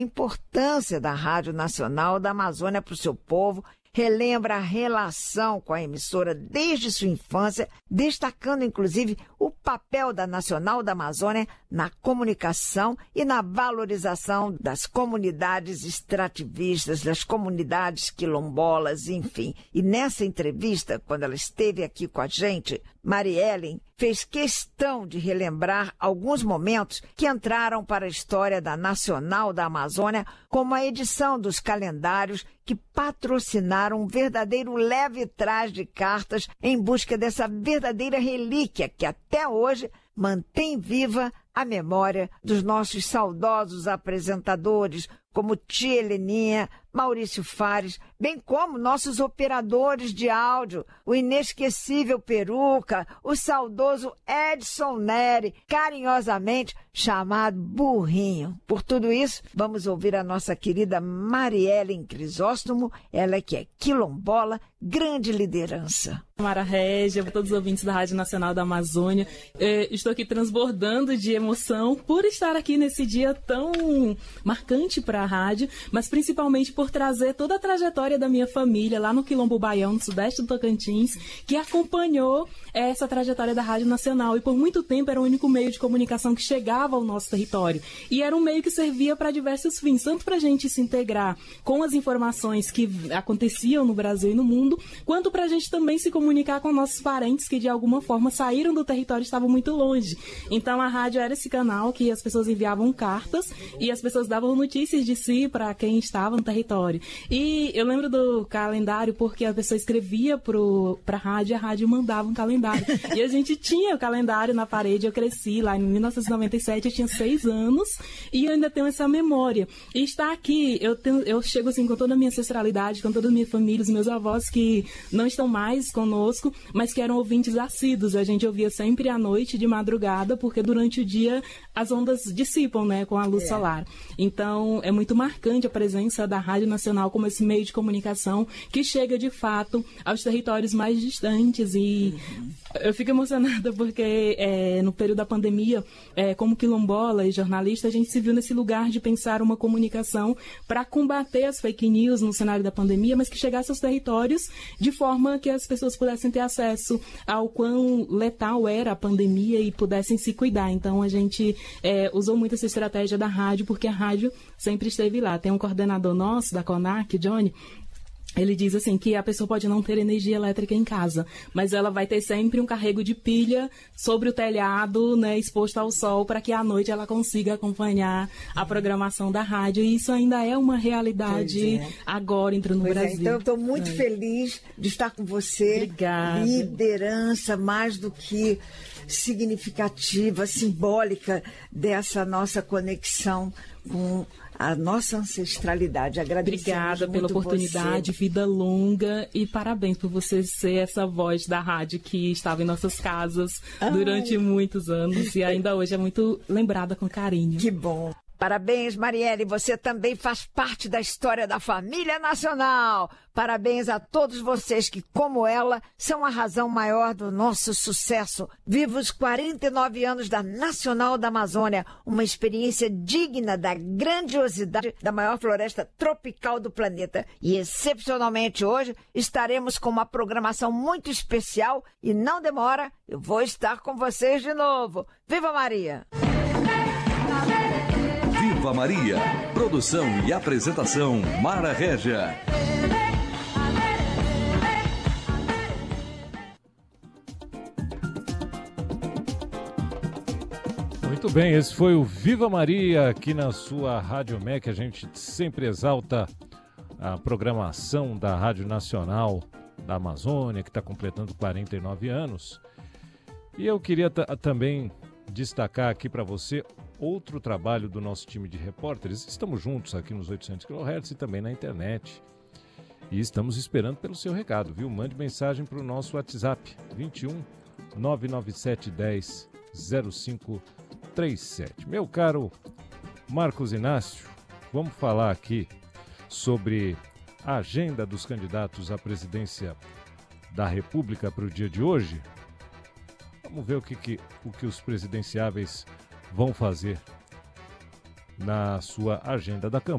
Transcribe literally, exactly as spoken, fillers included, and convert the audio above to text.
importância da Rádio Nacional da Amazônia para o seu povo, relembra a relação com a emissora desde sua infância, destacando inclusive o papel da Nacional da Amazônia na comunicação e na valorização das comunidades extrativistas, das comunidades quilombolas, enfim. E nessa entrevista, quando ela esteve aqui com a gente, Mariellen fez questão de relembrar alguns momentos que entraram para a história da Nacional da Amazônia, como a edição dos calendários que patrocinaram um verdadeiro leve-trás de cartas em busca dessa verdadeira relíquia que até hoje mantém viva a memória dos nossos saudosos apresentadores, como Tia Heleninha, Maurício Fares, bem como nossos operadores de áudio, o inesquecível Peruca, o saudoso Edson Neri, carinhosamente chamado Burrinho. Por tudo isso, vamos ouvir a nossa querida Mariellen Crisóstomo, ela que é quilombola, grande liderança. Mara Régia, para todos os ouvintes da Rádio Nacional da Amazônia, eh, estou aqui transbordando de emoção por estar aqui nesse dia tão marcante para a rádio, mas principalmente por trazer toda a trajetória da minha família lá no Quilombo Baião, no sudeste do Tocantins, que acompanhou essa trajetória da Rádio Nacional e por muito tempo era o único meio de comunicação que chegava ao nosso território. E era um meio que servia para diversos fins, tanto para a gente se integrar com as informações que aconteciam no Brasil e no mundo, quanto para a gente também se comunicar com nossos parentes que de alguma forma saíram do território e estavam muito longe. Então a rádio era esse canal que as pessoas enviavam cartas e as pessoas davam notícias de si para quem estava no território. E eu lembro do calendário porque a pessoa escrevia para a rádio e a rádio mandava um calendário. E a gente tinha o calendário na parede, eu cresci lá em mil novecentos e noventa e sete, eu tinha seis anos e eu ainda tenho essa memória. E está aqui, eu, tenho, eu chego assim com toda a minha ancestralidade, com toda a minha família, os meus avós que não estão mais conosco, mas que eram ouvintes assíduos. A gente ouvia sempre à noite, de madrugada, porque durante o dia as ondas dissipam, né, com a luz é. solar. Então, é muito marcante a presença da Rádio Nacional como esse meio de comunicação que chega, de fato, aos territórios mais distantes. E uhum. eu fico emocionada porque, é, no período da pandemia, é, como quilombola e jornalista, a gente se viu nesse lugar de pensar uma comunicação para combater as fake news no cenário da pandemia, mas que chegasse aos territórios de forma que as pessoas pudessem ter acesso ao quão letal era a pandemia e pudessem se cuidar. Então, a gente é, usou muito essa estratégia da rádio, porque a rádio sempre esteve lá. Tem um coordenador nosso, da CONAC, Johnny, ele diz assim que a pessoa pode não ter energia elétrica em casa, mas ela vai ter sempre um carrego de pilha sobre o telhado, né, exposto ao sol, para que à noite ela consiga acompanhar a programação da rádio. E isso ainda é uma realidade é. agora, entrando no pois Brasil. É, então, eu estou muito é. feliz de estar com você. Obrigada. Liderança mais do que significativa, simbólica dessa nossa conexão com a nossa ancestralidade. Agradecemos Obrigada pela oportunidade, você. Vida longa e parabéns por você ser essa voz da rádio que estava em nossas casas Ai. durante muitos anos e ainda hoje é muito lembrada com carinho. Que bom. Parabéns, Marielle, você também faz parte da história da família nacional. Parabéns a todos vocês que, como ela, são a razão maior do nosso sucesso. Viva os quarenta e nove anos da Nacional da Amazônia, uma experiência digna da grandiosidade da maior floresta tropical do planeta. E, excepcionalmente hoje, estaremos com uma programação muito especial e não demora, eu vou estar com vocês de novo. Viva Maria! Viva Maria! Produção e apresentação, Mara Régia. Muito bem, esse foi o Viva Maria aqui na sua Rádio M E C. A gente sempre exalta a programação da Rádio Nacional da Amazônia, que está completando quarenta e nove anos. E eu queria também destacar aqui para você outro trabalho do nosso time de repórteres. Estamos juntos aqui nos oitocentos quilohertz e também na internet. E estamos esperando pelo seu recado, viu? Mande mensagem para o nosso WhatsApp, vinte e um, nove nove sete um zero, zero cinco três sete. Meu caro Marcos Inácio, vamos falar aqui sobre a agenda dos candidatos à presidência da República para o dia de hoje. Vamos ver o que, que, o que os presidenciáveis vão fazer na sua agenda da campanha.